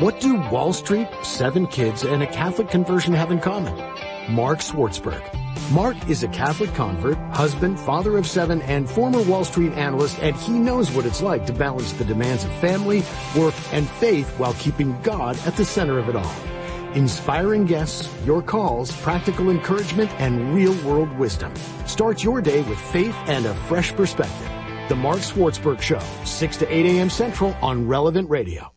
What do Wall Street, 7 kids, and a Catholic conversion have in common? Mark Schwartzberg. Mark is a Catholic convert, husband, father of 7, and former Wall Street analyst, and he knows what it's like to balance the demands of family, work, and faith while keeping God at the center of it all. Inspiring guests, your calls, practical encouragement, and real-world wisdom. Start your day with faith and a fresh perspective. The Mark Schwartzberg Show, 6 to 8 a.m. Central on Relevant Radio.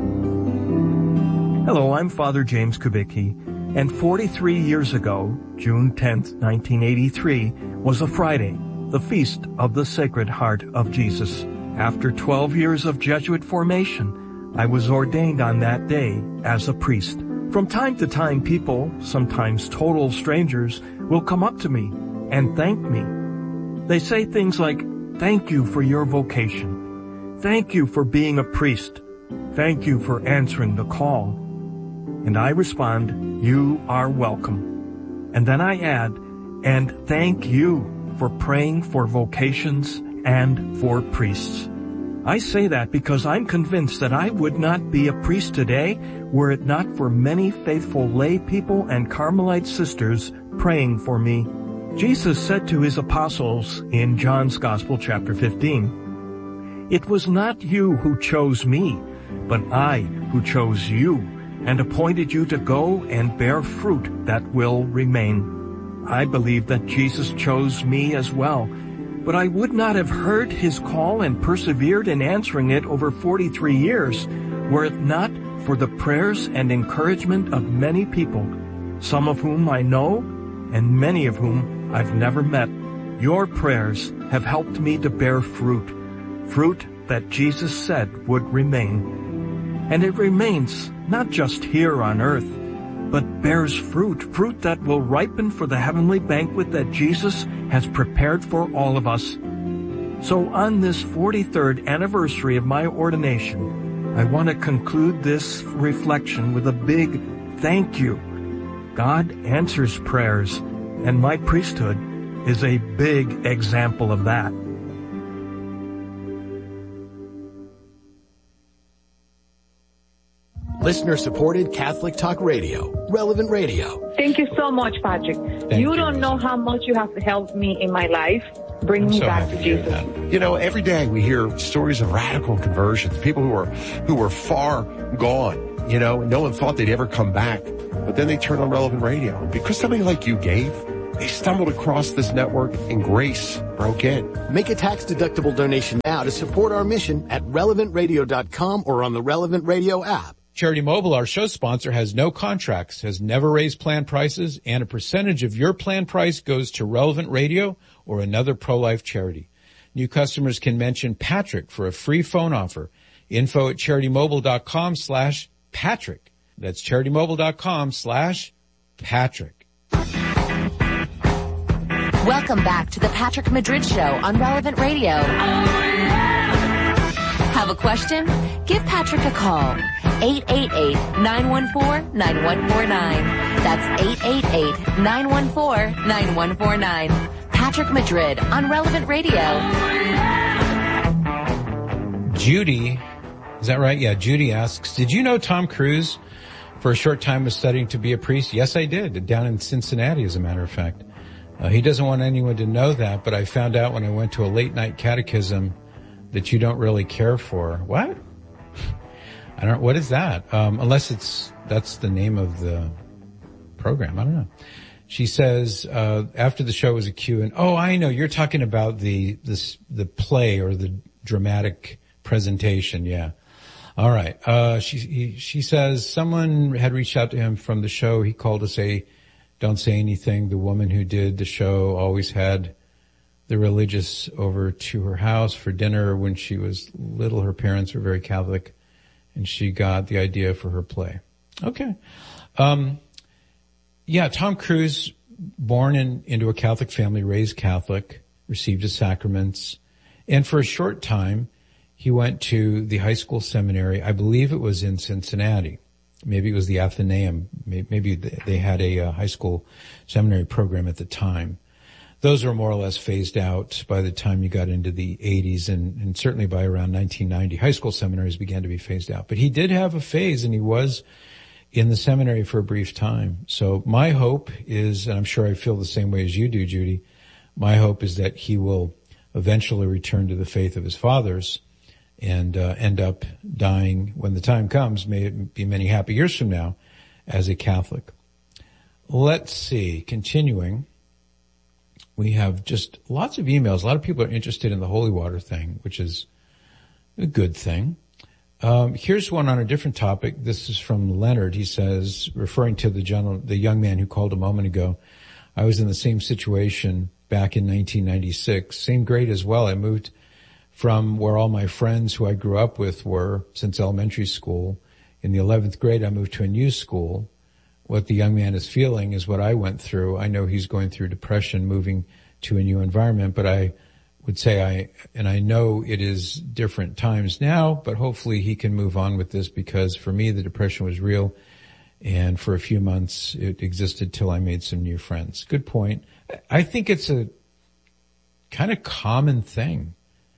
Hello, I'm Father James Kubicki, and 43 years ago, June 10th, 1983, was a Friday, the feast of the Sacred Heart of Jesus. After 12 years of Jesuit formation, I was ordained on that day as a priest. From time to time, people, sometimes total strangers, will come up to me and thank me. They say things like, "Thank you for your vocation. Thank you for being a priest. Thank you for answering the call." And I respond, "You are welcome." And then I add, "And thank you for praying for vocations and for priests." I say that because I'm convinced that I would not be a priest today were it not for many faithful lay people and Carmelite sisters praying for me. Jesus said to his apostles in John's Gospel, chapter 15, "It was not you who chose me, but I who chose you, and appointed you to go and bear fruit that will remain." I believe that Jesus chose me as well, but I would not have heard his call and persevered in answering it over 43 years were it not for the prayers and encouragement of many people, some of whom I know and many of whom I've never met. Your prayers have helped me to bear fruit, fruit that Jesus said would remain. And it remains not just here on earth, but bears fruit, fruit that will ripen for the heavenly banquet that Jesus has prepared for all of us. So on this 43rd anniversary of my ordination, I want to conclude this reflection with a big thank you. God answers prayers, and my priesthood is a big example of that. Listener-supported Catholic Talk Radio, Relevant Radio. Thank you so much, Patrick. You don't know how much you have helped me in my life, bring me back to Jesus. You know, every day we hear stories of radical conversions, people who were far gone, you know, no one thought they'd ever come back, but then they turned on Relevant Radio. And because somebody like you gave, they stumbled across this network and grace broke in. Make a tax-deductible donation now to support our mission at relevantradio.com or on the Relevant Radio app. Charity Mobile, our show sponsor, has no contracts, has never raised plan prices, and a percentage of your plan price goes to Relevant Radio or another pro-life charity. New customers can mention Patrick for a free phone offer. Info at CharityMobile.com/Patrick. That's CharityMobile.com/Patrick. Welcome back to the Patrick Madrid Show on Relevant Radio. Have a question? Give Patrick a call. 888-914-9149. That's 888-914-9149. Patrick Madrid on Relevant Radio. Judy, is that right? Yeah, Judy asks, did you know Tom Cruise for a short time was studying to be a priest? Yes, I did, down in Cincinnati, as a matter of fact. He doesn't want anyone to know that, but I found out when I went to a late-night catechism that you don't really care for. What? I don't know. What is that? Unless that's the name of the program. I don't know. She says, after the show was a Q&A. Oh, I know. You're talking about the play or the dramatic presentation. Yeah. All right. She says someone had reached out to him from the show. He called to say, don't say anything. The woman who did the show always had the religious over to her house for dinner when she was little. Her parents were very Catholic, and she got the idea for her play. Okay. Yeah, Tom Cruise, born into a Catholic family, raised Catholic, received his sacraments, and for a short time, he went to the high school seminary. I believe it was in Cincinnati. Maybe it was the Athenaeum. Maybe they had a high school seminary program at the time. those were more or less phased out by the time you got into the 80s, and certainly by around 1990, high school seminaries began to be phased out. But he did have a phase, and he was in the seminary for a brief time. So my hope is, and I'm sure I feel the same way as you do, Judy, my hope is that he will eventually return to the faith of his fathers and end up dying when the time comes, may it be many happy years from now, as a Catholic. Let's see, continuing. We have just lots of emails. A lot of people are interested in the holy water thing, which is a good thing. Here's one on a different topic. This is from Leonard. He says, referring to the young man who called a moment ago, I was in the same situation back in 1996. Same grade as well. I moved from where all my friends who I grew up with were since elementary school. In the 11th grade, I moved to a new school. What the young man is feeling is what I went through. I know he's going through depression, moving to a new environment, but I would say I know it is different times now, but hopefully he can move on with this, because for me, the depression was real. And for a few months, it existed till I made some new friends. Good point. I think it's a kind of common thing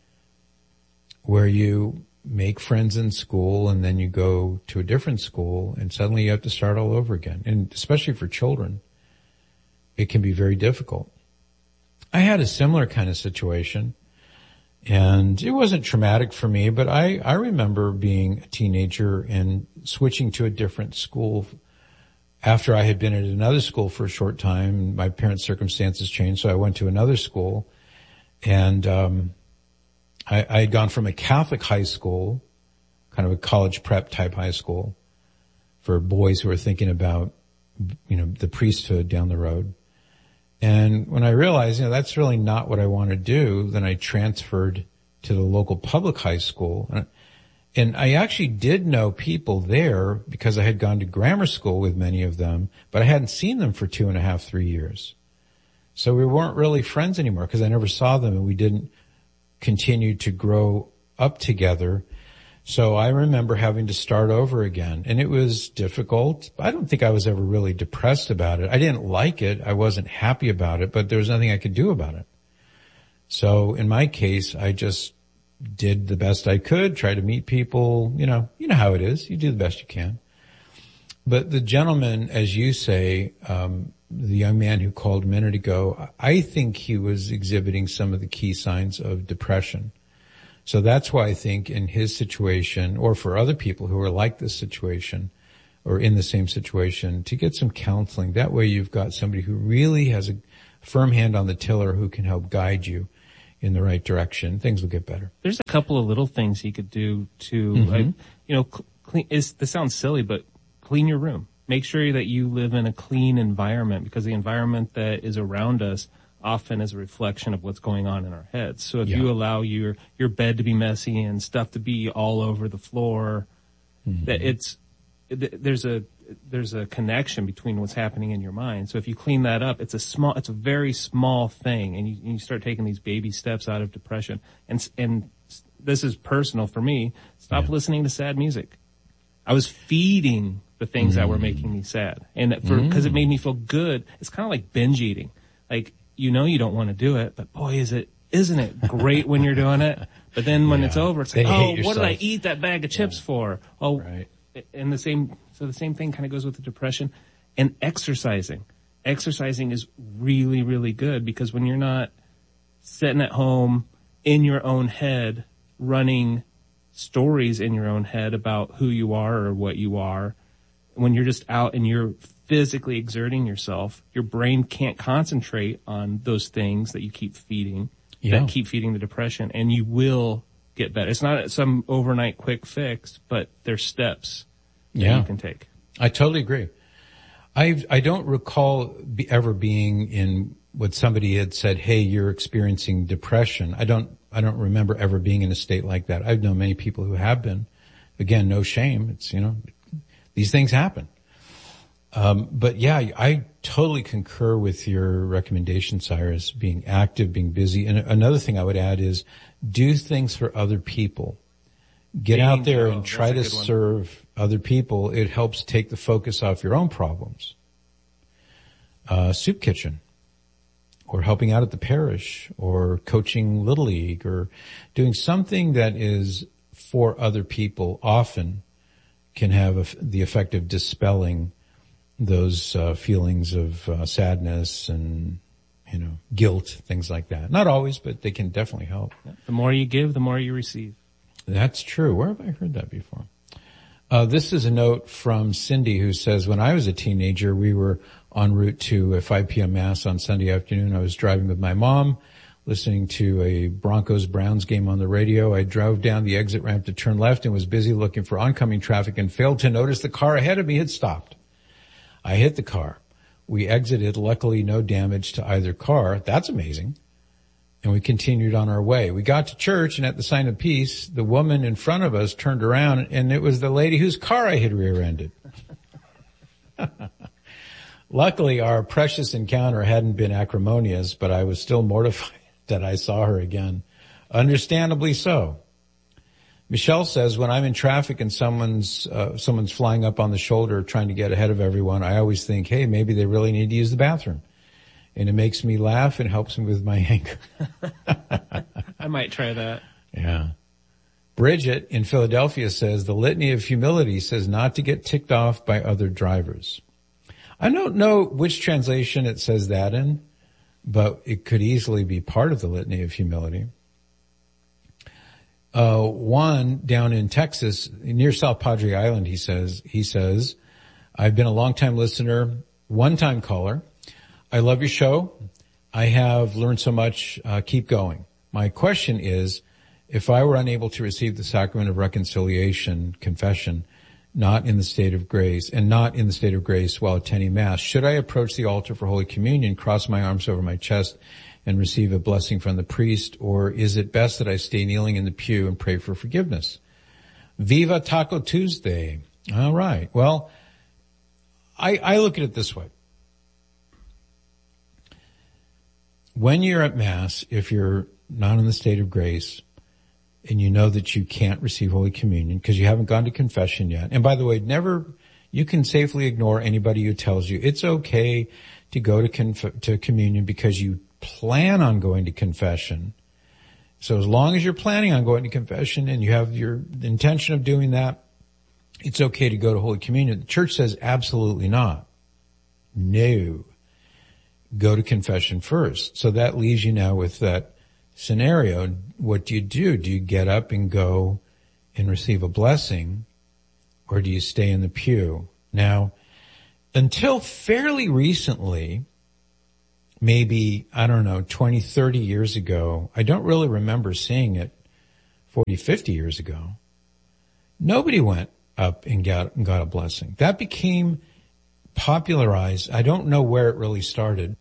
where you make friends in school and then you go to a different school and suddenly you have to start all over again. And especially for children, it can be very difficult. I had a similar kind of situation, and it wasn't traumatic for me, but I remember being a teenager and switching to a different school after I had been at another school for a short time. My parents' circumstances changed, so I went to another school, and I had gone from a Catholic high school, kind of a college prep type high school for boys who were thinking about, the priesthood down the road. And when I realized, that's really not what I want to do, then I transferred to the local public high school. And I actually did know people there because I had gone to grammar school with many of them, but I hadn't seen them for 2.5, 3 years. So we weren't really friends anymore because I never saw them, and we didn't continue to grow up together. So I remember having to start over again, and it was difficult. I don't think I was ever really depressed about it. I didn't like it. I wasn't happy about it, but there was nothing I could do about it. So in my case, I just did the best I could, try to meet people, you know how it is. You do the best you can. But the gentleman, as you say, the young man who called a minute ago, I think he was exhibiting some of the key signs of depression. So that's why I think in his situation, or for other people who are like this situation or in the same situation, to get some counseling. That way you've got somebody who really has a firm hand on the tiller who can help guide you in the right direction. Things will get better. There's a couple of little things he could do to, clean. This sounds silly, but clean your room. Make sure that you live in a clean environment, because the environment that is around us often is a reflection of what's going on in our heads. So if you allow your bed to be messy and stuff to be all over the floor, that there's a connection between what's happening in your mind. So if you clean that up, it's a very small thing, and you start taking these baby steps out of depression. And this is personal for me. Stop listening to sad music. I was feeding the things that were making me sad, and because it made me feel good. It's kind of like binge eating. Like, you don't want to do it, but boy, isn't it great when you're doing it? But then when it's over, it's like, what did I eat that bag of chips for? Oh, right. And the same thing kind of goes with the depression. And exercising is really, really good, because when you're not sitting at home in your own head, running stories in your own head about who you are or what you are, when you're just out and you're physically exerting yourself, your brain can't concentrate on those things that you keep feeding, that keep feeding the depression, and you will get better. It's not some overnight quick fix, but there's steps that you can take. I totally agree. I don't recall ever being in what somebody had said, hey, you're experiencing depression. I don't remember ever being in a state like that. I've known many people who have been. Again, no shame. It's, these things happen. But yeah, I totally concur with your recommendation, Cyrus, being active, being busy. And another thing I would add is do things for other people. Get out there and try to serve other people. It helps take the focus off your own problems. Soup Kitchen. or helping out at the parish, or coaching Little League, or doing something that is for other people, often can have the effect of dispelling those feelings of sadness and, guilt, things like that. Not always, but they can definitely help. The more you give, the more you receive. That's true. Where have I heard that before? This is a note from Cindy, who says, when I was a teenager, we were en route to a 5 p.m. Mass on Sunday afternoon. I was driving with my mom, listening to a Broncos-Browns game on the radio. I drove down the exit ramp to turn left and was busy looking for oncoming traffic and failed to notice the car ahead of me had stopped. I hit the car. We exited, luckily no damage to either car. That's amazing. And we continued on our way. We got to church, and at the sign of peace, the woman in front of us turned around, and it was the lady whose car I had rear-ended. Luckily, our precious encounter hadn't been acrimonious, but I was still mortified that I saw her again. Understandably so. Michelle says, when I'm in traffic and someone's flying up on the shoulder trying to get ahead of everyone, I always think, hey, maybe they really need to use the bathroom. And it makes me laugh and helps me with my anger. I might try that. Yeah. Bridget in Philadelphia says, the Litany of Humility says not to get ticked off by other drivers. I don't know which translation it says that in, but it could easily be part of the Litany of Humility. Juan down in Texas, near South Padre Island, he says, I've been a long-time listener, one-time caller. I love your show. I have learned so much. Keep going. My question is, if I were unable to receive the sacrament of reconciliation, confession, not in the state of grace while attending Mass, should I approach the altar for Holy Communion, cross my arms over my chest, and receive a blessing from the priest, or is it best that I stay kneeling in the pew and pray for forgiveness? Viva Taco Tuesday. All right. Well, I look at it this way. When you're at Mass, if you're not in the state of grace, and you know that you can't receive Holy Communion because you haven't gone to confession yet, and by the way, you can safely ignore anybody who tells you it's okay to go to communion because you plan on going to confession. So as long as you're planning on going to confession and you have your intention of doing that, it's okay to go to Holy Communion. The Church says absolutely not. No. Go to confession first. So that leaves you now with that scenario. What do? Do you get up and go and receive a blessing, or do you stay in the pew? Now, until fairly recently, maybe, 20, 30 years ago, I don't really remember seeing it 40, 50 years ago, nobody went up and got a blessing. That became popularized. I don't know where it really started,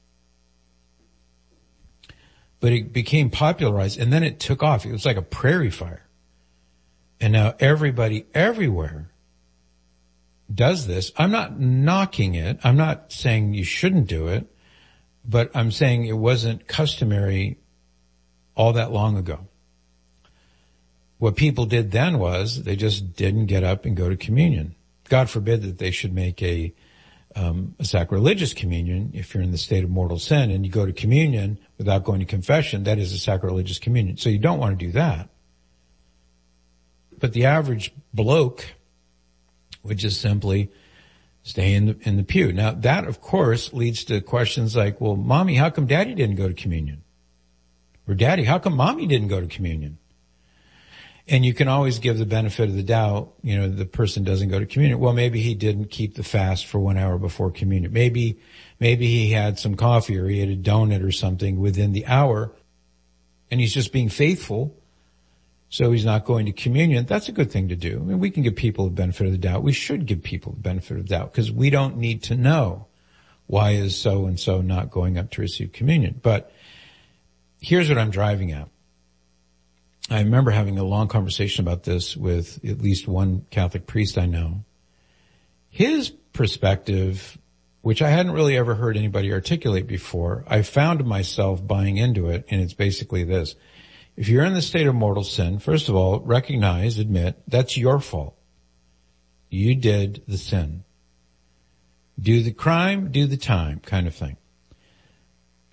but it became popularized, and then it took off. It was like a prairie fire. And now everybody everywhere does this. I'm not knocking it. I'm not saying you shouldn't do it, but I'm saying it wasn't customary all that long ago. What people did then was they just didn't get up and go to communion. God forbid that they should make a sacrilegious communion. If you're in the state of mortal sin and you go to communion without going to confession, that is a sacrilegious communion. So you don't want to do that. But the average bloke would just simply stay in the pew. Now that, of course, leads to questions like, well, Mommy, how come Daddy didn't go to communion? Or Daddy, how come Mommy didn't go to communion? And you can always give the benefit of the doubt, the person doesn't go to communion. Well, maybe he didn't keep the fast for 1 hour before communion. Maybe he had some coffee or he had a donut or something within the hour and he's just being faithful. So he's not going to communion. That's a good thing to do. I mean, we can give people the benefit of the doubt. We should give people the benefit of the doubt because we don't need to know why is so-and-so not going up to receive communion. But here's what I'm driving at. I remember having a long conversation about this with at least one Catholic priest I know. His perspective, which I hadn't really ever heard anybody articulate before, I found myself buying into it, and it's basically this. If you're in the state of mortal sin, first of all, admit, that's your fault. You did the sin. Do the crime, do the time, kind of thing.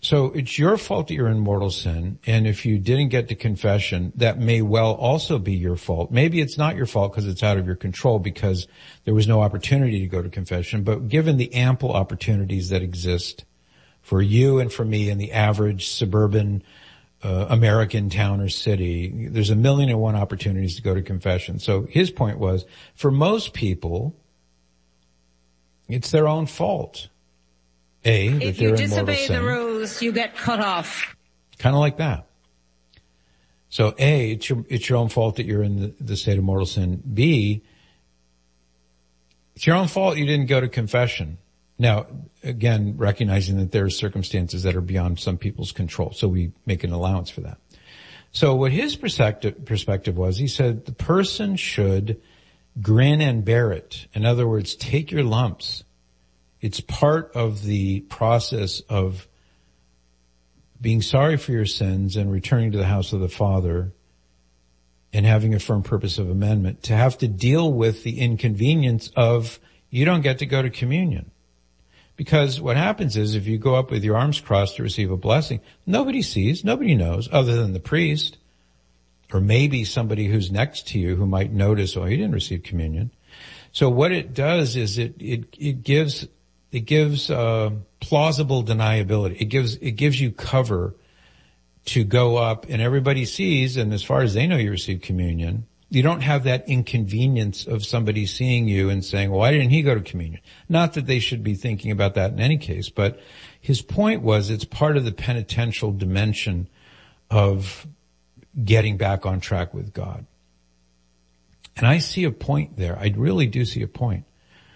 So it's your fault that you're in mortal sin, and if you didn't get to confession, that may well also be your fault. Maybe it's not your fault because it's out of your control because there was no opportunity to go to confession, but given the ample opportunities that exist for you and for me in the average suburban American town or city, there's 1,000,001 opportunities to go to confession. So his point was, for most people, it's their own fault. If you disobey the rules, you get cut off. Kind of like that. So A, it's your own fault that you're in the state of mortal sin. B, it's your own fault you didn't go to confession. Now, again, recognizing that there are circumstances that are beyond some people's control, so we make an allowance for that. So what his perspective was, he said the person should grin and bear it. In other words, take your lumps. It's part of the process of being sorry for your sins and returning to the house of the Father and having a firm purpose of amendment, to have to deal with the inconvenience of you don't get to go to communion. Because what happens is if you go up with your arms crossed to receive a blessing, nobody sees, nobody knows other than the priest, or maybe somebody who's next to you who might notice, oh, you didn't receive communion. So what it does is it gives plausible deniability. It gives you cover to go up and everybody sees, and as far as they know you received communion, you don't have that inconvenience of somebody seeing you and saying, well, why didn't he go to communion? Not that they should be thinking about that in any case, but his point was it's part of the penitential dimension of getting back on track with God. And I see a point there. I really do see a point.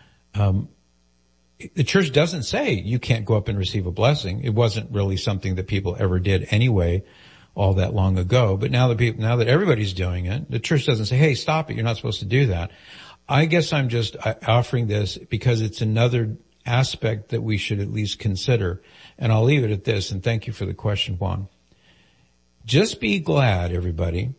The church doesn't say you can't go up and receive a blessing. It wasn't really something that people ever did anyway all that long ago. But now that everybody's doing it, the church doesn't say, hey, stop it. You're not supposed to do that. I guess I'm just offering this because it's another aspect that we should at least consider. And I'll leave it at this, and thank you for the question, Juan. Just be glad, everybody,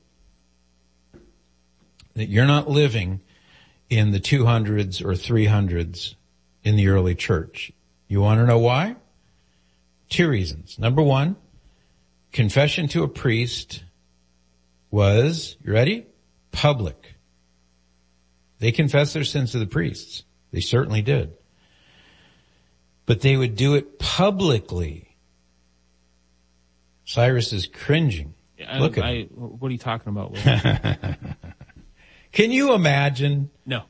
that you're not living in the 200s or 300s in the early church. You want to know why? 2 reasons. Number 1, confession to a priest was, you ready? Public. They confessed their sins to the priests. They certainly did. But they would do it publicly. Cyrus is cringing. Look at him. What are you talking about? Can you imagine? No.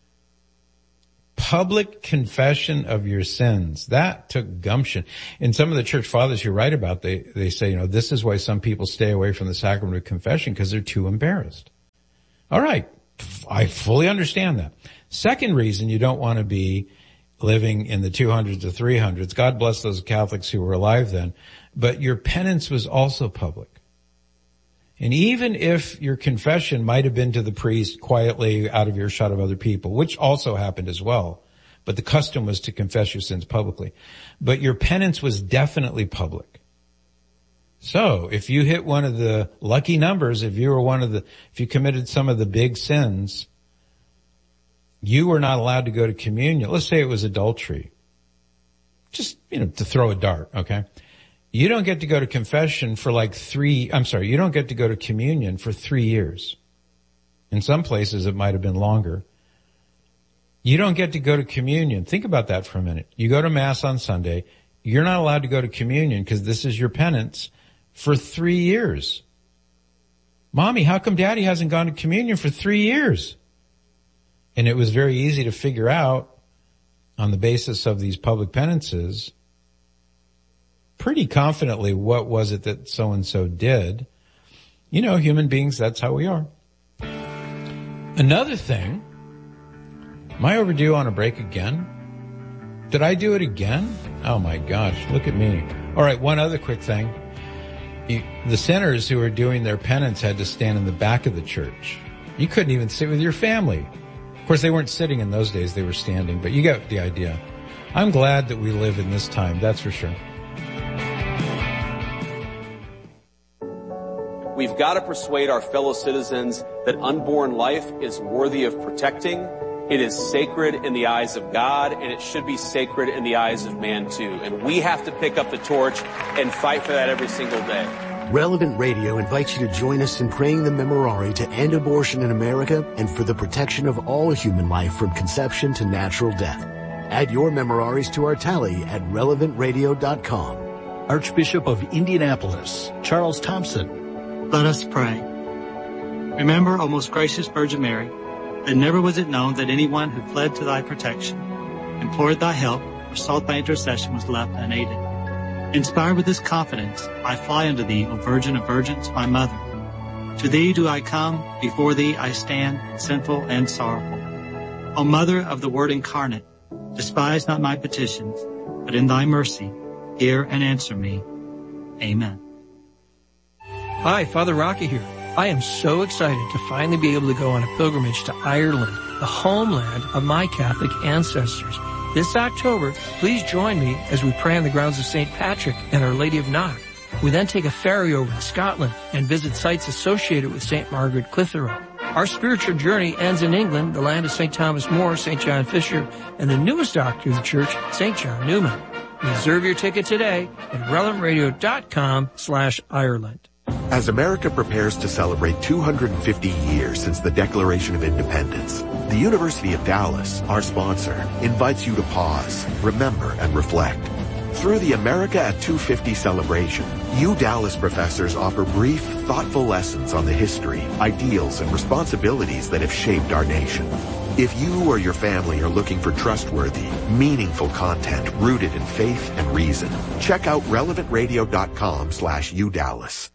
Public confession of your sins. That took gumption. And some of the church fathers you write about, they say, this is why some people stay away from the sacrament of confession, because they're too embarrassed. All right. I fully understand that. Second reason you don't want to be living in the 200s or 300s. God bless those Catholics who were alive then. But your penance was also public. And even if your confession might have been to the priest quietly out of earshot of other people, which also happened as well, but the custom was to confess your sins publicly. But your penance was definitely public. So if you hit one of the lucky numbers, if you committed some of the big sins, you were not allowed to go to communion. Let's say it was adultery. Just, to throw a dart, okay? You don't get to go to confession for you don't get to go to communion for 3 years. In some places it might have been longer. You don't get to go to communion. Think about that for a minute. You go to Mass on Sunday. You're not allowed to go to communion because this is your penance for 3 years. Mommy, how come Daddy hasn't gone to communion for 3 years? And it was very easy to figure out on the basis of these public penances pretty confidently what was it that so-and-so did. Human beings, that's how we are. Another thing, am I overdue on a break again? Did I do it again? Oh my gosh, look at me. All right, one other quick thing. The sinners who were doing their penance had to stand in the back of the church. You couldn't even sit with your family. Of course, they weren't sitting in those days, they were standing, but you get the idea. I'm glad that we live in this time, that's for sure. We've got to persuade our fellow citizens that unborn life is worthy of protecting It is sacred in the eyes of God, and it should be sacred in the eyes of man too. And we have to pick up the torch and fight for that every single day. Relevant Radio invites you to join us in praying the Memorare to end abortion in America and for the protection of all human life from conception to natural death. Add your Memoraries to our tally at relevantradio.com. Archbishop of Indianapolis, Charles Thompson. Let us pray. Remember, O most gracious Virgin Mary, that never was it known that anyone who fled to thy protection, implored thy help, or sought thy intercession was left unaided. Inspired with this confidence, I fly unto thee, O Virgin of Virgins, my mother. To thee do I come, before thee I stand, sinful and sorrowful. O Mother of the Word incarnate, despise not my petitions, but in thy mercy, hear and answer me. Amen. Hi, Father Rocky here. I am so excited to finally be able to go on a pilgrimage to Ireland, the homeland of my Catholic ancestors. This October, please join me as we pray on the grounds of St. Patrick and Our Lady of Knock. We then take a ferry over to Scotland and visit sites associated with St. Margaret Clitheroe. Our spiritual journey ends in England, the land of St. Thomas More, St. John Fisher, and the newest doctor of the church, St. John Newman. Reserve your ticket today at relevantradio.com/Ireland. As America prepares to celebrate 250 years since the Declaration of Independence, the University of Dallas, our sponsor, invites you to pause, remember, and reflect. Through the America at 250 celebration, Dallas professors offer brief, thoughtful lessons on the history, ideals, and responsibilities that have shaped our nation. If you or your family are looking for trustworthy, meaningful content rooted in faith and reason, check out relevantradio.com/UDallas.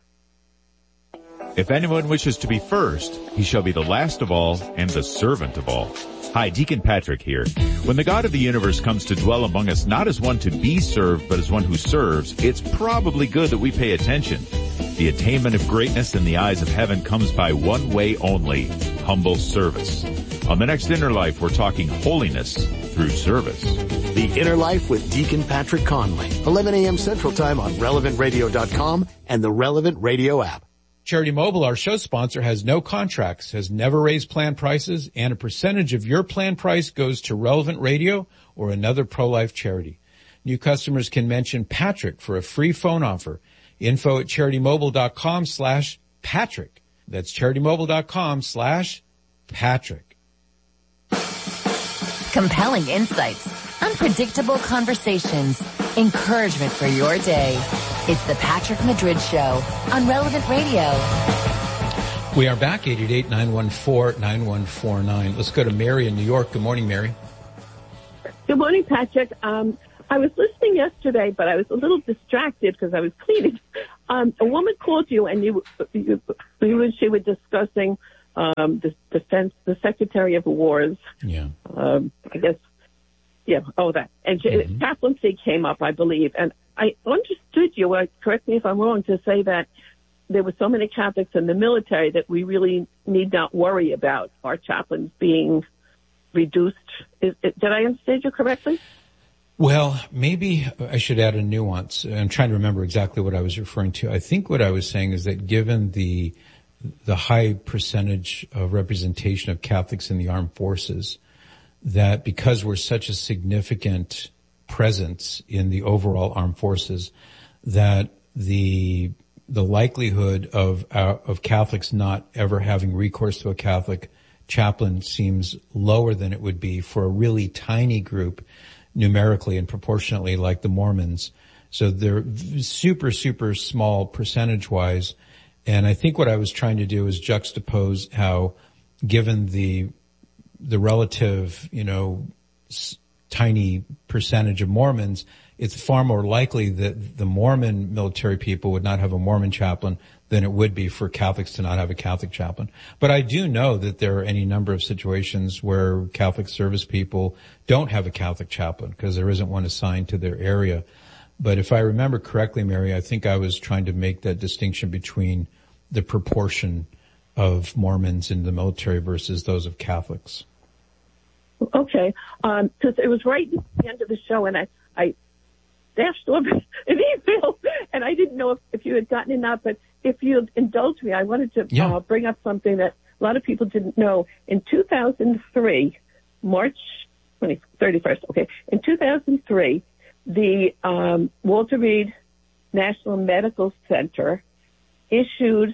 If anyone wishes to be first, he shall be the last of all and the servant of all. Hi, Deacon Patrick here. When the God of the universe comes to dwell among us, not as one to be served, but as one who serves, it's probably good that we pay attention. The attainment of greatness in the eyes of heaven comes by one way only, humble service. On the next Inner Life, we're talking holiness through service. The Inner Life with Deacon Patrick Conley, 11 a.m. Central Time on relevantradio.com and the Relevant Radio app. Charity Mobile, our show sponsor, has no contracts, has never raised plan prices, and a percentage of your plan price goes to Relevant Radio or another pro-life charity. New customers can mention Patrick for a free phone offer. info@CharityMobile.com/Patrick. That's CharityMobile.com/Patrick. Compelling insights, unpredictable conversations, encouragement for your day. It's the Patrick Madrid Show on Relevant Radio. We are back, 888-914-9149. Let's go to Mary in New York. Good morning, Mary. Good morning, Patrick. I was listening yesterday, but I was a little distracted because I was cleaning. A woman called you, and she were discussing the Secretary of War's. Yeah. I guess. Yeah. Oh, that. And chaplaincy came up, I believe, and I understood you, correct me if I'm wrong, to say that there were so many Catholics in the military that we really need not worry about our chaplains being reduced. Did I understand you correctly? Well, maybe I should add a nuance. I'm trying to remember exactly what I was referring to. I think what I was saying is that given the high percentage of representation of Catholics in the armed forces, that because we're such a significant presence in the overall armed forces, that the likelihood of Catholics not ever having recourse to a Catholic chaplain seems lower than it would be for a really tiny group numerically and proportionately like the Mormons. So they're super, super small percentage-wise. And I think what I was trying to do is juxtapose how, given the relative, tiny percentage of Mormons, it's far more likely that the Mormon military people would not have a Mormon chaplain than it would be for Catholics to not have a Catholic chaplain. But I do know that there are any number of situations where Catholic service people don't have a Catholic chaplain because there isn't one assigned to their area. But if I remember correctly, Mary, I think I was trying to make that distinction between the proportion of Mormons in the military versus those of Catholics. Okay, because it was right at the end of the show, and I dashed over an email, and I didn't know if you had gotten it or not, but if you'd indulge me, I wanted to bring up something that a lot of people didn't know. In 2003, March 31st. Okay. In 2003, the Walter Reed National Medical Center issued,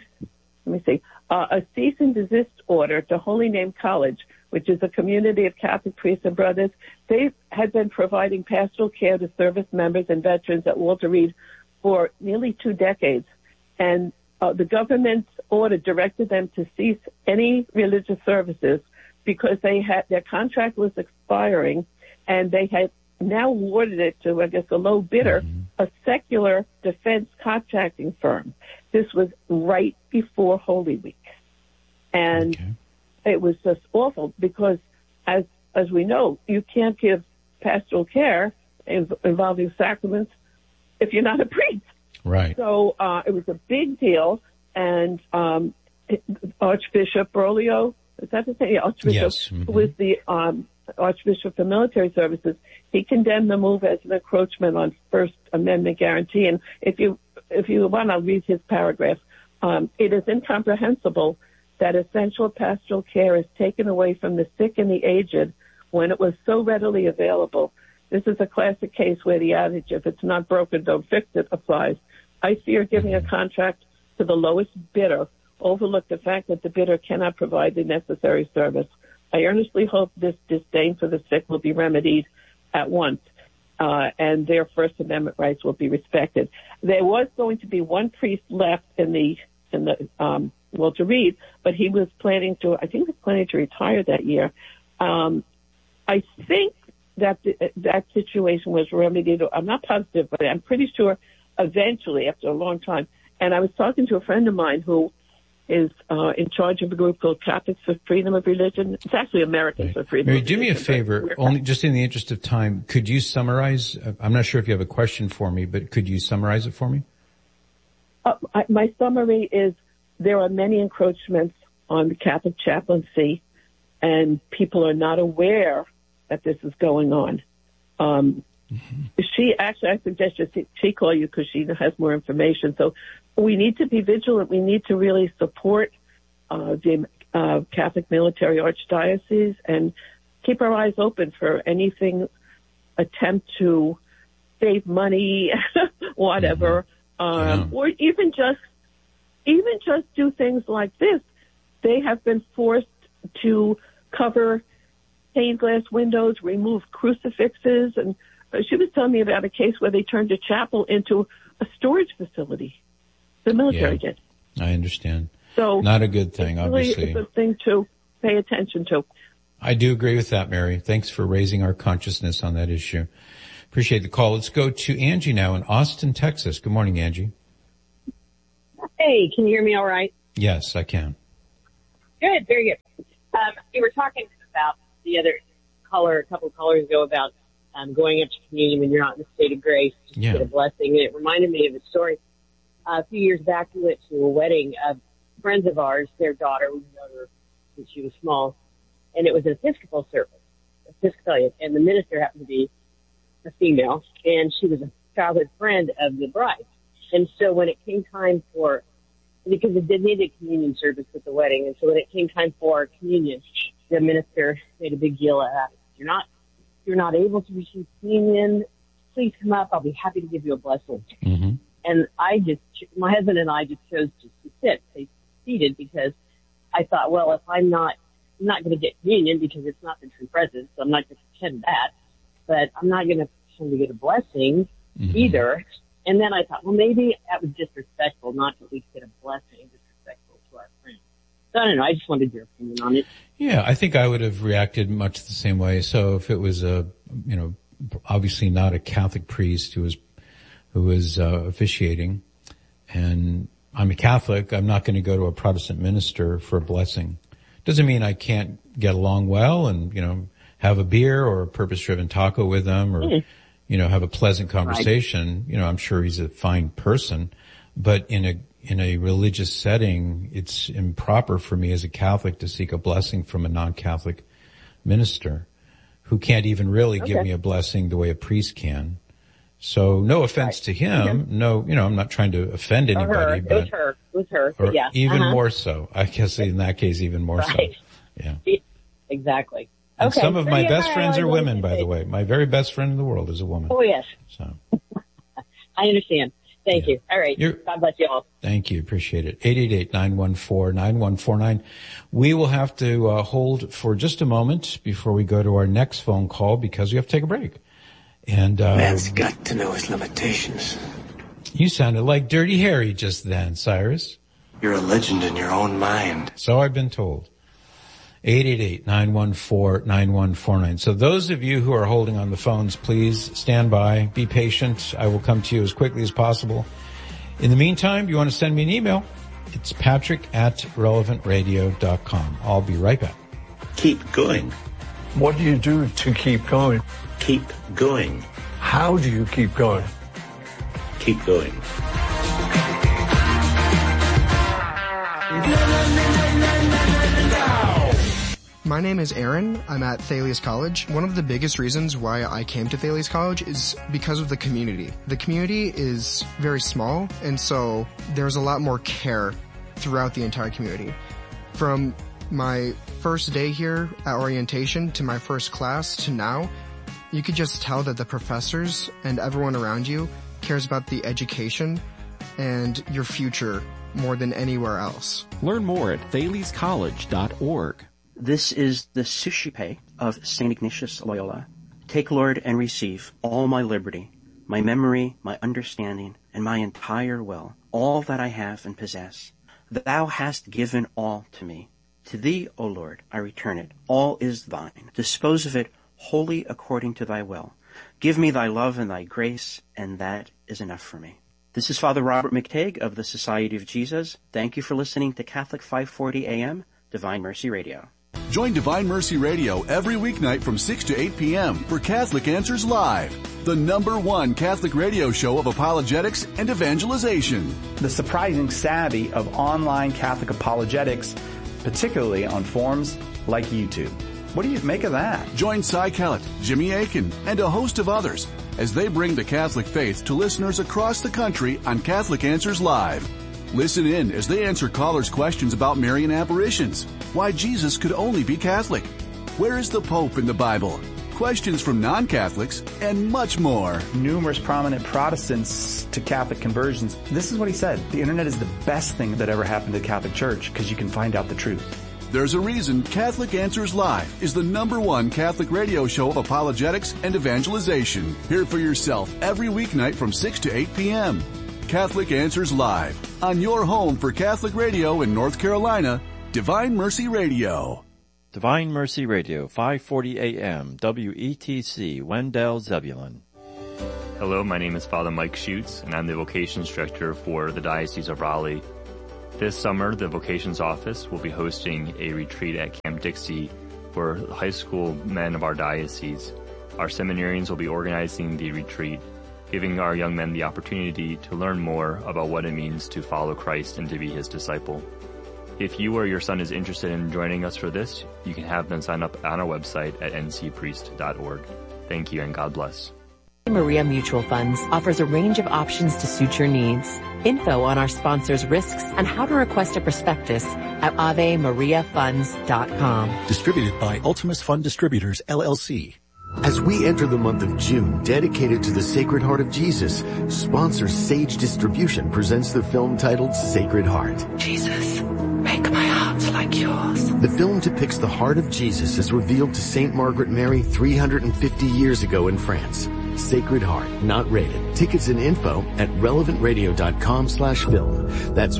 a cease and desist order to Holy Name College, which is a community of Catholic priests and brothers. They had been providing pastoral care to service members and veterans at Walter Reed for nearly 2 decades. And the government's order directed them to cease any religious services because their contract was expiring, and they had now awarded it to, I guess, a low bidder, a secular defense contracting firm. This was right before Holy Week. And it was just awful because, as we know, you can't give pastoral care involving sacraments if you're not a priest. Right. So it was a big deal, and Archbishop Berlioz, is that the name? Yeah, Archbishop, yes. Who was the Archbishop for Military Services, he condemned the move as an encroachment on First Amendment guarantee. And if you want, I'll read his paragraph. It is incomprehensible that essential pastoral care is taken away from the sick and the aged when it was so readily available. This is a classic case where the adage, if it's not broken, don't fix it, applies. I fear giving a contract to the lowest bidder overlooked the fact that the bidder cannot provide the necessary service. I earnestly hope this disdain for the sick will be remedied at once, and their First Amendment rights will be respected. There was going to be one priest left in the Walter Reed, but he was planning to retire that year. I think that that situation was remedied. I'm not positive, but I'm pretty sure eventually, after a long time. And I was talking to a friend of mine who is in charge of a group called Catholics for Freedom of Religion. It's actually Americans for Freedom Mary, of Religion. do me a favor, only just in the interest of time, could you summarize? I'm not sure if you have a question for me, but could you summarize it for me? My summary is there are many encroachments on the Catholic chaplaincy, and people are not aware that this is going on. I suggest she call you because she has more information. So we need to be vigilant. We need to really support the Catholic Military Archdiocese and keep our eyes open for anything attempt to save money, whatever, or even just do things like this. They have been forced to cover stained glass windows, remove crucifixes, and she was telling me about a case where they turned a chapel into a storage facility. The military did. I understand. So not a good thing, obviously. It's a thing to pay attention to. I do agree with that, Mary. Thanks for raising our consciousness on that issue. Appreciate the call. Let's go to Angie now in Austin, Texas. Good morning, Angie. Hey, can you hear me all right? Yes, I can. Good, very good. You were talking about the other caller, a couple of callers ago, about going up to communion when you're not in the state of grace to get a blessing. And it reminded me of a story. A few years back, we went to a wedding of friends of ours, their daughter. We known her since she was small. And it was an Episcopal service, Episcopalian. And the minister happened to be a female, and she was a childhood friend of the bride. And so when it came time for, because it did need a communion service at the wedding, and so when it came time for communion, the minister made a big deal out of it. You're not able to receive communion, please come up. I'll be happy to give you a blessing. Mm-hmm. And my husband and I just chose to stay seated because I thought, well, if I'm not going to get communion because it's not the true presence, so I'm not going to pretend that, but I'm not going to pretend to get a blessing either. And then I thought, well, maybe that was disrespectful not to at least get a blessing, disrespectful to our friends. So I don't know. I just wanted your opinion on it. Yeah, I think I would have reacted much the same way. So if it was obviously not a Catholic priest who was officiating, and I'm a Catholic, I'm not going to go to a Protestant minister for a blessing. Doesn't mean I can't get along well and, have a beer or a purpose-driven taco with them or, have a pleasant conversation. Right. I'm sure he's a fine person, but in a religious setting, it's improper for me as a Catholic to seek a blessing from a non-Catholic minister who can't even really give me a blessing the way a priest can. So no offense to him. Mm-hmm. No, I'm not trying to offend anybody, but it was her. Or yeah. even more so. I guess in that case, even more so. Yeah. Exactly. And Okay. some of my yeah, best friends are women, by the way. My very best friend in the world is a woman. Oh, yes. So. I understand. Thank you. All right. God bless you all. Thank you. Appreciate it. 888-914-9149. We will have to hold for just a moment before we go to our next phone call because we have to take a break. And man's got to know his limitations. You sounded like Dirty Harry just then, Cyrus. You're a legend in your own mind. So I've been told. 888-914-9149. So those of you who are holding on the phones, please stand by. Be patient. I will come to you as quickly as possible. In the meantime, if you want to send me an email, it's patrick@relevantradio.com. I'll be right back. Keep going. What do you do to keep going? Keep going. How do you keep going? Keep going. My name is Aaron. I'm at Thales College. One of the biggest reasons why I came to Thales College is because of the community. The community is very small, and so there's a lot more care throughout the entire community. From my first day here at orientation to my first class to now, you could just tell that the professors and everyone around you cares about the education and your future more than anywhere else. Learn more at thalescollege.org. This is the Suscipe of St. Ignatius Loyola. Take, Lord, and receive all my liberty, my memory, my understanding, and my entire will, all that I have and possess. Thou hast given all to me. To thee, O Lord, I return it. All is thine. Dispose of it wholly according to thy will. Give me thy love and thy grace, and that is enough for me. This is Father Robert McTague of the Society of Jesus. Thank you for listening to Catholic 540 AM, Divine Mercy Radio. Join Divine Mercy Radio every weeknight from 6 to 8 p.m. for Catholic Answers Live, the #1 Catholic radio show of apologetics and evangelization. The surprising savvy of online Catholic apologetics, particularly on forums like YouTube. What do you make of that? Join Cy Kellett, Jimmy Akin, and a host of others as they bring the Catholic faith to listeners across the country on Catholic Answers Live. Listen in as they answer callers' questions about Marian apparitions, why Jesus could only be Catholic, where is the Pope in the Bible, questions from non-Catholics, and much more. Numerous prominent Protestants to Catholic conversions. This is what he said. The internet is the best thing that ever happened to the Catholic Church because you can find out the truth. There's a reason Catholic Answers Live is the #1 Catholic radio show of apologetics and evangelization. Hear for yourself every weeknight from 6 to 8 p.m. Catholic Answers Live, on your home for Catholic radio in North Carolina, Divine Mercy Radio. Divine Mercy Radio, 540 AM, WETC, Wendell, Zebulon. Hello, my name is Father Mike Schutz, and I'm the Vocations Director for the Diocese of Raleigh. This summer, the Vocations Office will be hosting a retreat at Camp Dixie for high school men of our diocese. Our seminarians will be organizing the retreat, giving our young men the opportunity to learn more about what it means to follow Christ and to be his disciple. If you or your son is interested in joining us for this, you can have them sign up on our website at ncpriest.org. Thank you and God bless. Maria Mutual Funds offers a range of options to suit your needs. Info on our sponsors' risks and how to request a prospectus at AveMariaFunds.com. Distributed by Ultimus Fund Distributors, LLC. As we enter the month of June dedicated to the Sacred Heart of Jesus, sponsor Sage Distribution presents the film titled Sacred Heart. Jesus, make my heart like yours. The film depicts the heart of Jesus as revealed to St. Margaret Mary 350 years ago in France. Sacred Heart, not rated. Tickets and info at relevantradio.com/film. That's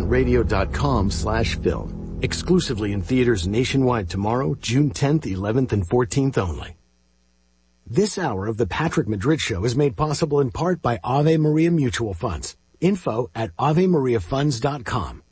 relevantradio.com/film. Exclusively in theaters nationwide tomorrow, June 10th, 11th, and 14th only. This hour of the Patrick Madrid Show is made possible in part by Ave Maria Mutual Funds. Info at AveMariaFunds.com.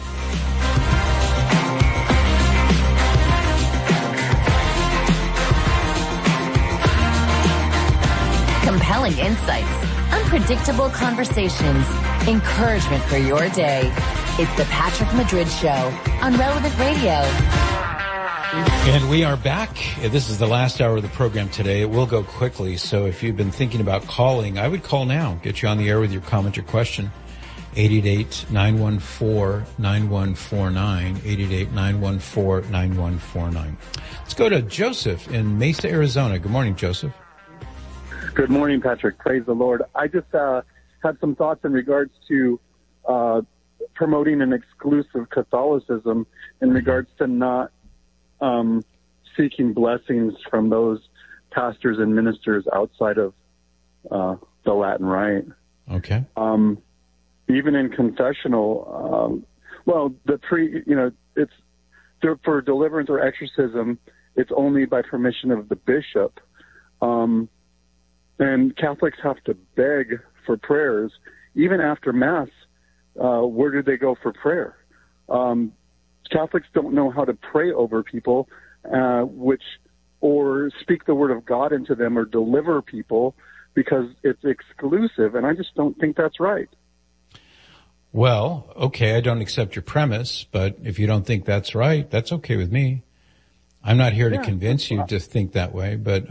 Compelling insights, unpredictable conversations, encouragement for your day. It's the Patrick Madrid Show on Relevant Radio. And we are back. This is the last hour of the program today. It will go quickly, so if you've been thinking about calling, I would call now. Get you on the air with your comment or question. 888-914-9149, 888-914-9149. Let's go to Joseph in Mesa, Arizona. Good morning, Joseph. Good morning, Patrick. Praise the Lord. I just had some thoughts in regards to promoting an exclusive Catholicism in regards to not seeking blessings from those pastors and ministers outside of the Latin Rite. Okay. Even in confessional, it's for deliverance or exorcism, it's only by permission of the bishop. And Catholics have to beg for prayers. Even after Mass, where do they go for prayer? Catholics don't know how to pray over people, or speak the word of God into them or deliver people because it's exclusive. And I just don't think that's right. Well, okay, I don't accept your premise, but if you don't think that's right, that's okay with me. I'm not here to convince you to think that way, but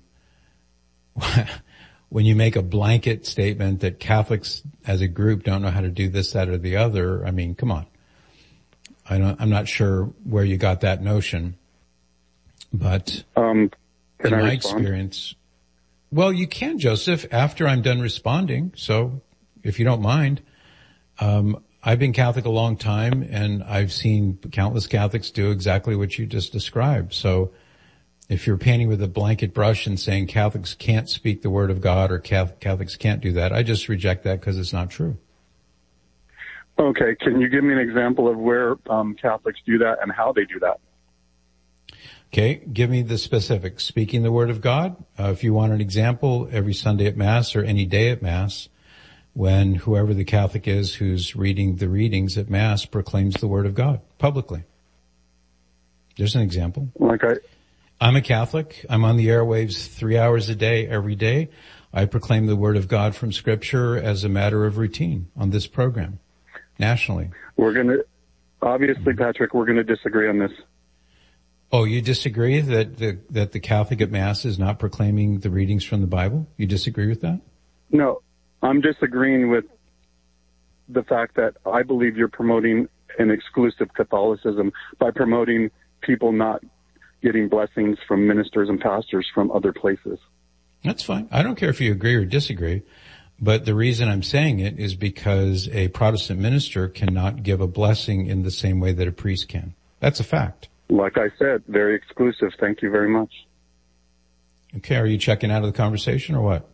when you make a blanket statement that Catholics as a group don't know how to do this, that, or the other, I mean, come on. I'm not sure where you got that notion, but in my experience, well, you can, Joseph, after I'm done responding. So if you don't mind. I've been Catholic a long time, and I've seen countless Catholics do exactly what you just described. So if you're painting with a blanket brush and saying Catholics can't speak the word of God or Catholics can't do that, I just reject that because it's not true. Okay. Can you give me an example of where Catholics do that and how they do that? Okay. Give me the specifics. Speaking the word of God. If you want an example, every Sunday at Mass or any day at Mass, when whoever the Catholic is who's reading the readings at Mass proclaims the word of God publicly. There's an example. I'm a Catholic. I'm on the airwaves 3 hours a day, every day. I proclaim the word of God from Scripture as a matter of routine on this program, nationally. Obviously, Patrick, we're going to disagree on this. Oh, you disagree that the Catholic at Mass is not proclaiming the readings from the Bible? You disagree with that? No. I'm disagreeing with the fact that I believe you're promoting an exclusive Catholicism by promoting people not getting blessings from ministers and pastors from other places. That's fine. I don't care if you agree or disagree, but the reason I'm saying it is because a Protestant minister cannot give a blessing in the same way that a priest can. That's a fact. Like I said, very exclusive. Thank you very much. Okay, are you checking out of the conversation or what?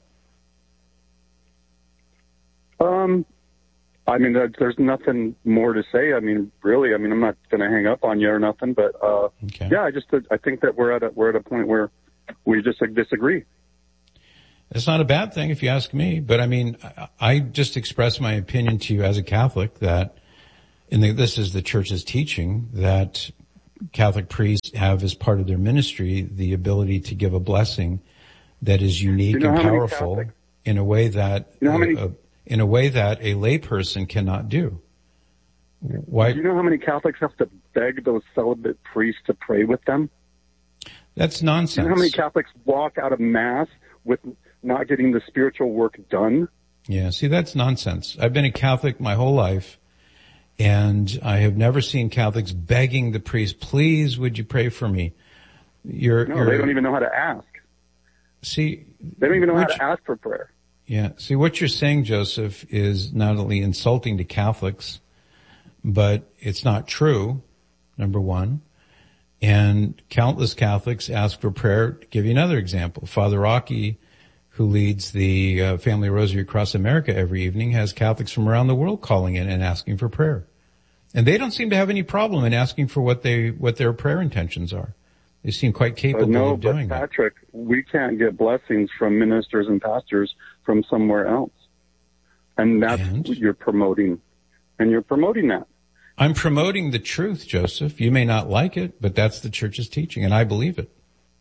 I mean, there's nothing more to say. I mean, really, I'm not going to hang up on you or nothing, but, okay. Yeah, I think that we're at a point where we just disagree. It's not a bad thing if you ask me, but I mean, I just expressed my opinion to you as a Catholic that, this is the Church's teaching, that Catholic priests have as part of their ministry the ability to give a blessing that is unique and powerful in a way that in a way that a layperson cannot do. Why? Do you know how many Catholics have to beg those celibate priests to pray with them? That's nonsense. Do you know how many Catholics walk out of Mass with not getting the spiritual work done? Yeah, see, that's nonsense. I've been a Catholic my whole life, and I have never seen Catholics begging the priest, please, would you pray for me? They don't even know how to ask. See, they don't even know how to ask for prayer. Yeah. See, what you're saying, Joseph, is not only insulting to Catholics, but it's not true, number one. And countless Catholics ask for prayer. To give you another example, Father Rocky, who leads the Family Rosary Across America every evening, has Catholics from around the world calling in and asking for prayer. And they don't seem to have any problem in asking for what their prayer intentions are. They seem quite capable of doing that. Patrick, we can't get blessings from ministers and pastors from somewhere else. And that's what you're promoting. And you're promoting that. I'm promoting the truth, Joseph. You may not like it, but that's the Church's teaching, and I believe it.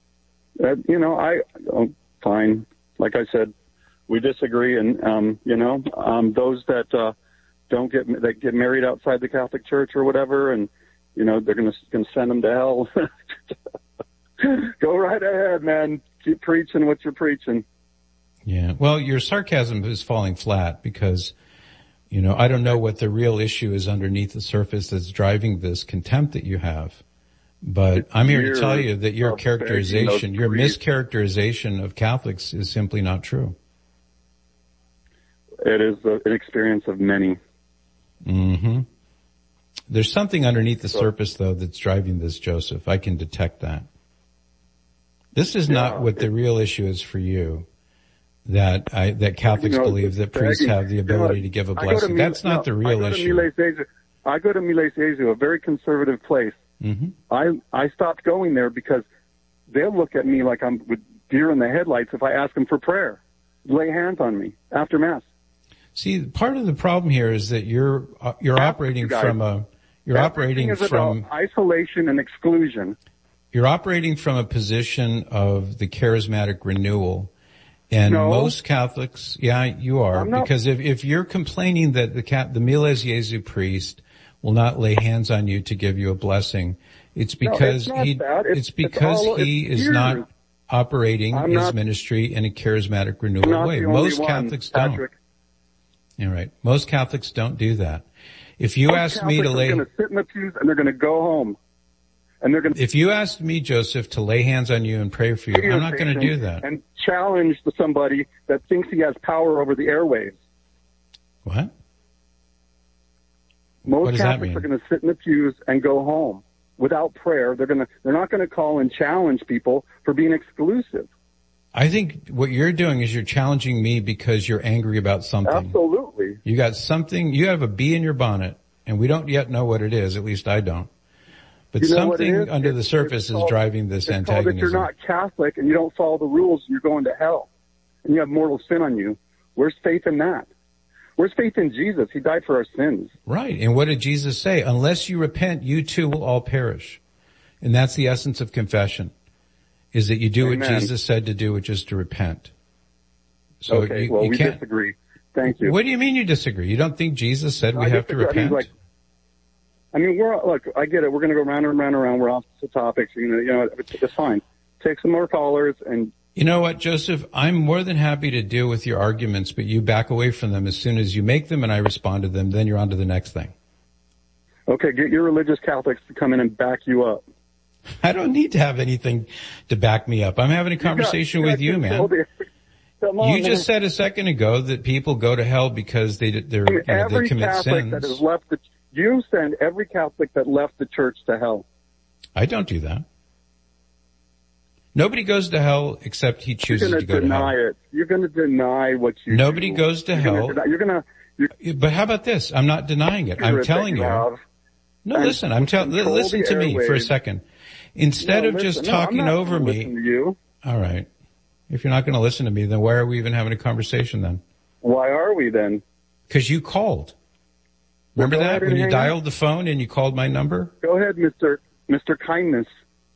Fine. Like I said, we disagree, and those that that get married outside the Catholic Church or whatever, and they're going to send them to hell. Go right ahead, man. Keep preaching what you're preaching. Yeah. Well, your sarcasm is falling flat because, You know, I don't know what the real issue is underneath the surface that's driving this contempt that you have. But I'm here to tell you that your characterization, your mischaracterization of Catholics is simply not true. It is an experience of many. Mm-hmm. There's something underneath the surface, though, that's driving this, Joseph. I can detect that. This is not what the real issue is for you. That Catholics believe that priests have the ability to give a blessing. That's not the real issue. I go to Miles Jesu, a very conservative place. Mm-hmm. I stopped going there because they'll look at me like I'm with deer in the headlights if I ask them for prayer, lay hands on me after Mass. See, part of the problem here is that you're operating from isolation and exclusion. You're operating from a position of the charismatic renewal. And most Catholics, you are, because if you're complaining that the Miles Jesu priest will not lay hands on you to give you a blessing, it's because he is not operating his ministry in a charismatic renewal way. Most Catholics don't. You're right. Most Catholics don't do that. If you ask me to lay, they're going to sit in the pews and they're going to go home. If you asked me, Joseph, to lay hands on you and pray for you, I'm not going to do that. And challenge somebody that thinks he has power over the airwaves. What? Most Catholics are going to sit in the pews and go home without prayer. They're not going to call and challenge people for being exclusive. I think what you're doing is you're challenging me because you're angry about something. Absolutely. You got something, you have a bee in your bonnet, and we don't yet know what it is, at least I don't. But something under the surface is driving this antagonism. If you're not Catholic and you don't follow the rules, you're going to hell. And you have mortal sin on you. Where's faith in that? Where's faith in Jesus? He died for our sins. Right. And what did Jesus say? Unless you repent, you too will all perish. And that's the essence of confession, is that you do what Jesus said to do, which is to repent. So we disagree. Thank you. What do you mean you disagree? You don't think Jesus said we have to repent? I mean, look, I get it. We're going to go round and round and round. We're off the topics. You know, it's fine. Take some more callers and. You know what, Joseph? I'm more than happy to deal with your arguments, but you back away from them as soon as you make them and I respond to them. Then you're on to the next thing. Okay, get your religious Catholics to come in and back you up. I don't need to have anything to back me up. I'm having a conversation with you, man. You just said a second ago that people go to hell because they commit sins. That has left you send every Catholic that left the church to hell. I don't do that. Nobody goes to hell except he chooses to go to hell. You're going to deny what you Nobody do. goes to hell. But how about this? I'm not denying it. I'm telling you. No, listen. Listen to me for a second. Instead of just talking over me. All right. If you're not going to listen to me, then why are we even having a conversation then? Why are we then? Because you called. Remember that when you dialed the phone and you called my number? Go ahead, Mr. Kindness.